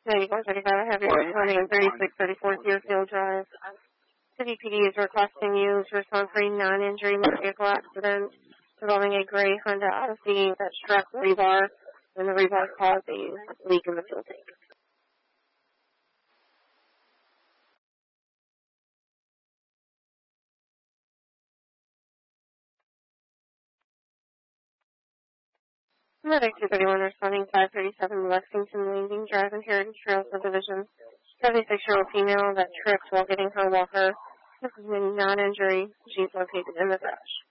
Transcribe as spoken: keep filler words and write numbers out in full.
ninety-four thirty-five, heavy running in thirty-six thirty-four Deerfield Drive. City P D is requesting you to respond for a non-injury motor vehicle accident involving a gray Honda Odyssey that struck rebar, and the rebar caused a leak in the fuel tank. Medic two thirty-one responding five thirty-seven Lexington Landing Drive and Heritage Trail Subdivision. seventy-six-year-old female that tripped while getting her walker. This is a non-injury. She's located in the crash.